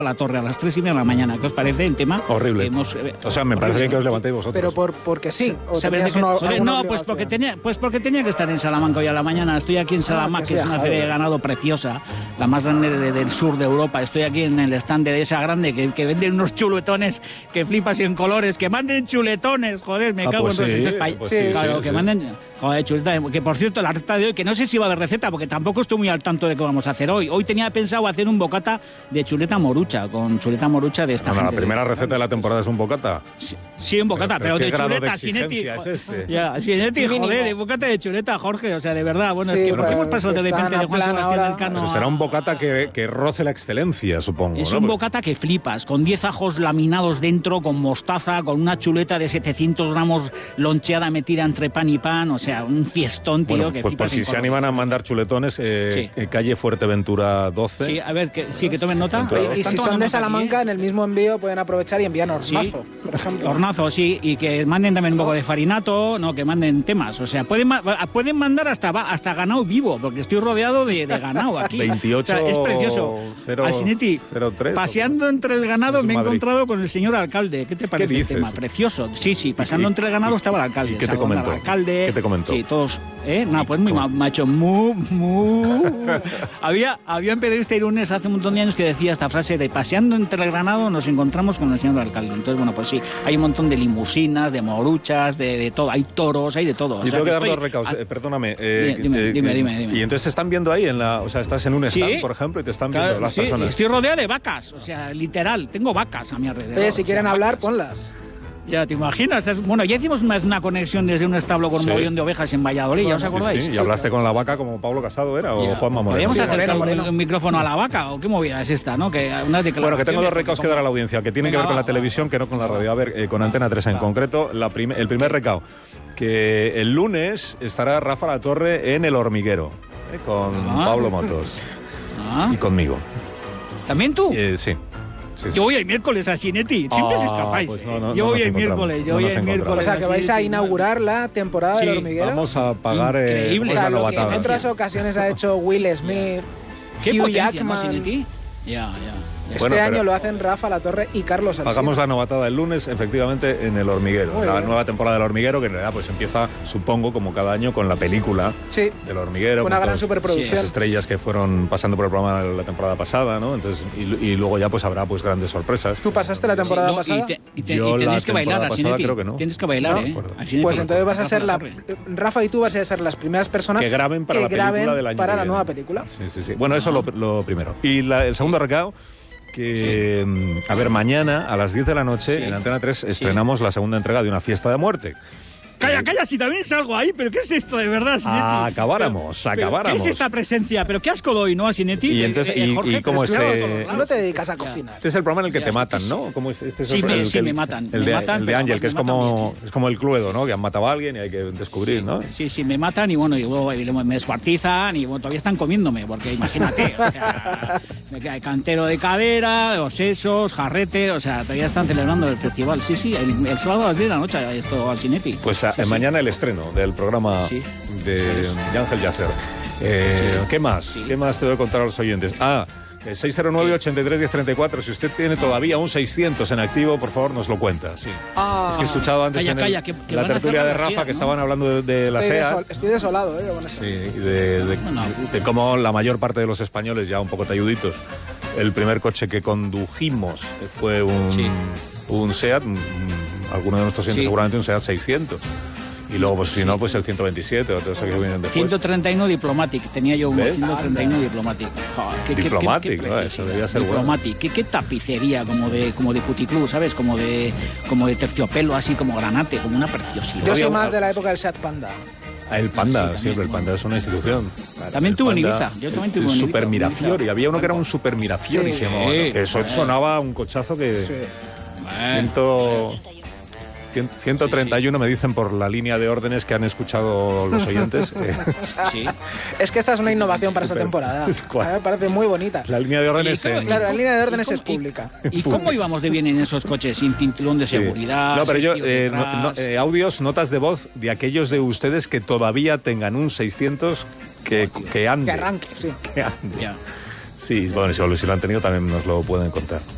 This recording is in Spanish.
la torre a las 3:30 de la mañana. ¿Qué os parece el tema? Horrible. O sea, me parece que os levantéis vosotros. Pero porque sí. ¿Sabes no, pues porque tenía que estar en Salamanca hoy a la mañana. Estoy aquí en Salamanca, que es una feria de ganado preciosa, la más grande del sur de Europa. Estoy aquí en el stand de esa grande que venden unos chuletones que flipas y en colores. Que manden chuletones, joder, me cago pues en sí, los pues claro, sí, que manden. Joder, chuleta, que por cierto, la receta de hoy, que no sé si va a haber receta, porque tampoco estoy muy al tanto de qué vamos a hacer hoy. Hoy tenía pensado hacer un bocata de chuleta morucha, con chuleta morucha de esta gente. La primera receta de la temporada es un bocata. Sí, un bocata, pero de chuleta, Sinetti. Ya, Sinetti, joder, bocata de chuleta, Jorge, o sea, de verdad. Bueno, es que porque hemos pasado de repente de Juan Sebastián Elcano. Pues será un bocata que roce la excelencia, supongo. Es un bocata que flipas, con 10 ajos laminados dentro, con mostaza, con una chuleta de 700 gramos loncheada metida entre pan y pan, o sea, un fiestón. Tío, bueno, que pues por si se animan a mandar chuletones, calle Fuerteventura 12. Sí, a ver, que tomen nota. Y si son de Salamanca, aquí, en el mismo envío pueden aprovechar y envían hornazo, por ejemplo. Hornazo, sí, y que manden también un poco de farinato, no, que manden temas. O sea, pueden mandar hasta ganado vivo, porque estoy rodeado de ganado aquí. 28, o sea, es precioso. 0, Asinetti, 03, paseando entre el ganado me he encontrado con el señor alcalde. ¿Qué te parece el tema? Precioso. Sí, pasando entre el ganado estaba el alcalde. ¿Qué te comentó? ¿Qué te comentó? Sí, todos... No, pues muy macho, Había un periodista irunés hace un montón de años que decía esta frase de paseando entre el ganado nos encontramos con el señor alcalde. Entonces, bueno, pues sí, hay un montón de limusinas, de moruchas, de todo, hay toros, hay de todo. Yo tengo que dar dos recaos, perdóname. Dime. Y entonces te están viendo ahí, o sea, estás en un stand, por ejemplo, y te están viendo las personas. Estoy rodeado de vacas, o sea, literal, tengo vacas a mi alrededor. Si quieren hablar, ponlas. Ya, ¿te imaginas? Bueno, ya hicimos una conexión desde un establo con un mogollón de ovejas en Valladolid, ¿ya os acordáis? Sí, y hablaste con la vaca como Pablo Casado era, o Juanma Moreno. ¿Podríamos acercar un micrófono a la vaca o qué movida es esta, no? Bueno, que tengo dos recaos que dar a la audiencia, que tienen que ver con la televisión, que no con la radio. A ver, con Antena 3 en concreto, el primer recao, que el lunes estará Rafa La Torre en El Hormiguero, con Pablo Motos y conmigo. ¿También tú? Sí. Yo voy el miércoles a Sinetti, siempre os escapáis. Pues yo voy el miércoles, O sea, que vais a inaugurar la temporada del Hormiguero. Vamos a pagar increíble. O sea, lo que en otras ocasiones ha hecho Will Smith, Hugh Jackman. Sinetti? Ya. Este año lo hacen Rafa La Torre y Carlos Alsina. Pagamos la novatada el lunes, efectivamente, en El Hormiguero. La nueva temporada del Hormiguero, que en realidad pues empieza, supongo, como cada año, con la película del Hormiguero. Una gran superproducción. Las estrellas que fueron pasando por el programa la temporada pasada, ¿no? Entonces, y luego ya pues habrá pues grandes sorpresas. ¿Tú pasaste la temporada pasada? Y tienes que bailar, Asinetti. Creo que no. Tienes que bailar, Pues entonces vas a ser Rafa y tú vas a ser las primeras personas que graben para la película del año para que la viene. nueva película. Sí. Bueno, eso lo primero. Y el segundo recao, que, a ver, mañana a las 10 de la noche en Antena 3 estrenamos la segunda entrega de Una fiesta de muerte. Calla, si también salgo ahí, pero ¿qué es esto de verdad, Sinetti? Acabáramos. ¿Qué es esta presencia? ¿Pero qué asco doy, no, a Sinetti? Y entonces, Jorge, como Tú no te dedicas a cocinar. Este es el programa en el que te matan, ¿no? Me matan. El de Ángel, que es como el Cluedo, ¿no? Que han matado a alguien y hay que descubrir, ¿no? Sí, me matan y bueno, y luego me descuartizan y bueno, todavía están comiéndome, porque imagínate, o sea, cantero de cadera, los sesos, jarrete, o sea, todavía están celebrando el festival. Sí, el sábado a las 10 de la noche esto al Sinetti. Pues mañana el estreno del programa de Ángel Yasser. ¿Qué más? ¿Qué más te voy a contar a los oyentes? 609-83-1034. Si usted tiene todavía un 600 en activo, por favor, nos lo cuenta. Sí. Es que he escuchado antes en la tertulia de Rafa que estaban hablando de la SEAT. Estoy desolado, con eso. Sí, de cómo la mayor parte de los españoles, ya un poco talluditos, el primer coche que condujimos fue un SEAT, alguno de nuestros clientes seguramente un SEAT 600. Y luego, pues si no, pues el 127 o todo eso que vienen después. 131 Diplomatic, tenía yo uno. 131 Diplomatic. Diplomatic, eso debía ser Diplomatic. Bueno. ¿Qué tapicería como de puticlub, ¿sabes? Como de terciopelo, así como granate, como una preciosidad. Yo soy más de la época del Seat Panda. El Panda, siempre, el Panda es una institución. También tuve en Ibiza. Yo también tuve en Ibiza. Super Mirafiori, había uno que era un Super Mirafiori, que eso sonaba un cochazo que... 131 me dicen por la línea de órdenes que han escuchado los oyentes. Es que esta es una innovación para esta temporada. Me parece muy bonita. La línea de órdenes Claro, la línea de órdenes es pública. ¿Y cómo íbamos de bien en esos coches? Sin cinturón de seguridad. No, pero audios, notas de voz de aquellos de ustedes que todavía tengan un 600 que ande. Que arranque, sí. Que ande. Sí, bueno, si lo han tenido también nos lo pueden contar.